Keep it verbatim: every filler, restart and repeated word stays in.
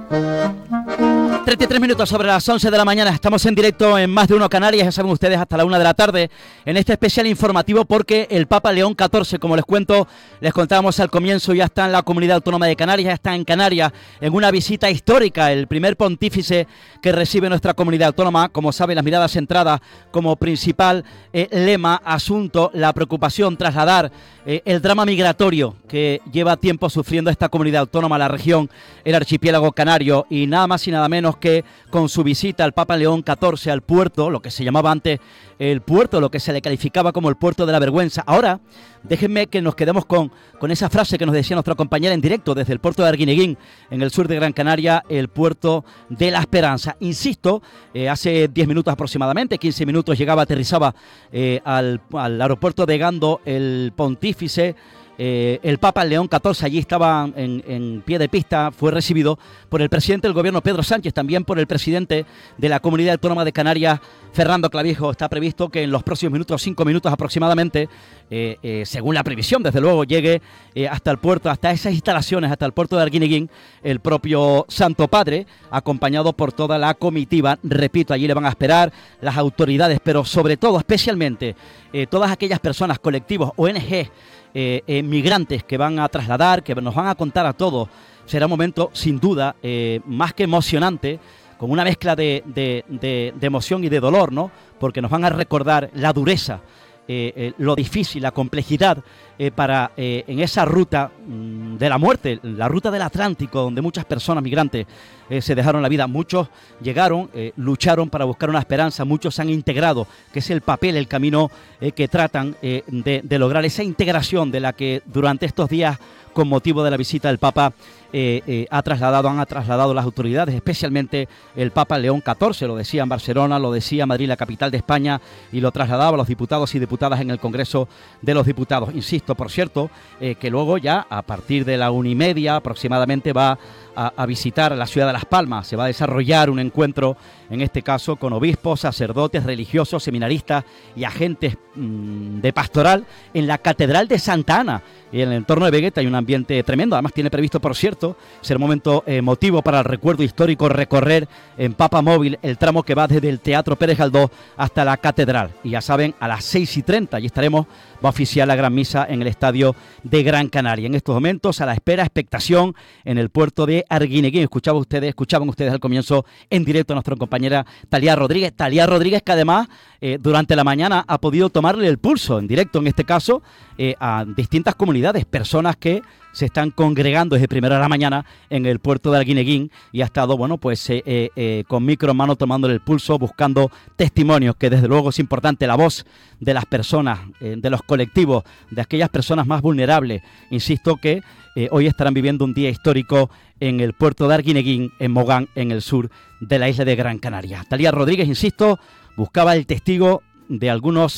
treinta y tres minutos sobre las once de la mañana, estamos en directo en Más de Uno Canarias, ya saben ustedes, hasta la una de la tarde, en este especial informativo porque el Papa León catorce, como les cuento, les contábamos al comienzo, ya está en la Comunidad Autónoma de Canarias, ya está en Canarias, en una visita histórica, el primer pontífice que recibe nuestra comunidad autónoma, como saben, las miradas centradas como principal eh, lema, asunto, la preocupación, trasladar eh, el drama migratorio que lleva tiempo sufriendo esta comunidad autónoma, la región, el archipiélago canario, y nada más y nada menos que con su visita al Papa León catorce al puerto, lo que se llamaba antes el puerto, lo que se le calificaba como el puerto de la vergüenza. Ahora, déjenme que nos quedemos con, con esa frase que nos decía nuestra compañera en directo desde el puerto de Arguineguín, en el sur de Gran Canaria, el puerto de la esperanza. Insisto, eh, hace diez minutos aproximadamente, quince minutos, llegaba, aterrizaba eh, al, al aeropuerto de Gando el pontífice, Eh, el Papa León catorce, allí estaba en, en pie de pista, fue recibido por el presidente del gobierno Pedro Sánchez, también por el presidente de la Comunidad Autónoma de Canarias, Fernando Clavijo. Está previsto que en los próximos minutos, cinco minutos aproximadamente, eh, eh, según la previsión, desde luego, llegue eh, hasta el puerto, hasta esas instalaciones, hasta el puerto de Arguineguín, el propio Santo Padre, acompañado por toda la comitiva. Repito, allí le van a esperar las autoridades, pero sobre todo, especialmente, eh, todas aquellas personas, colectivos, O N G, Eh, eh, migrantes que van a trasladar, que nos van a contar a todos. Será un momento sin duda eh, más que emocionante, con una mezcla de, de, de, de emoción y de dolor, ¿no? Porque nos van a recordar la dureza, eh, eh, lo difícil, la complejidad eh, para eh, en esa ruta mmm, de la muerte, la ruta del Atlántico, donde muchas personas migrantes eh, se dejaron la vida. Muchos llegaron, eh, lucharon para buscar una esperanza, muchos se han integrado, que es el papel, el camino eh, que tratan eh, de, de lograr esa integración de la que durante estos días, con motivo de la visita del Papa, eh, eh, ha trasladado, han trasladado las autoridades, especialmente el Papa León catorce, lo decía en Barcelona, lo decía Madrid, la capital de España, y lo trasladaba a los diputados y diputadas en el Congreso de los Diputados. Insisto, por cierto, eh, que luego ya, a partir de la una y media aproximadamente, va a, a visitar la ciudad de Las Palmas. Se va a desarrollar un encuentro, en este caso, con obispos, sacerdotes, religiosos, seminaristas y agentes mmm, de pastoral en la Catedral de Santa Ana. Y en el entorno de Vegueta hay un ambiente tremendo. Además tiene previsto, por cierto, ser un momento emotivo para el recuerdo histórico, recorrer en Papa Móvil el tramo que va desde el Teatro Pérez Galdós hasta la Catedral. Y ya saben, a las seis y treinta allí estaremos, va a oficiar la Gran Misa en el Estadio de Gran Canaria. En estos momentos, a la espera, expectación en el puerto de Arguineguín. Escuchaban ustedes, escuchaban ustedes al comienzo en directo a nuestra compañera Talía Rodríguez. Talía Rodríguez, que además eh, durante la mañana ha podido tomarle el pulso en directo, en este caso, eh, a distintas comunidades, personas que se están congregando desde primera de la mañana en el puerto de Arguineguín, y ha estado, bueno, pues eh, eh, eh, con micro en mano tomándole el pulso, buscando testimonios, que desde luego es importante, la voz de las personas, eh, de los colectivos, de aquellas personas más vulnerables. Insisto que eh, hoy estarán viviendo un día histórico en el puerto de Arguineguín, en Mogán, en el sur de la isla de Gran Canaria. Talía Rodríguez, insisto, buscaba el testigo de algunos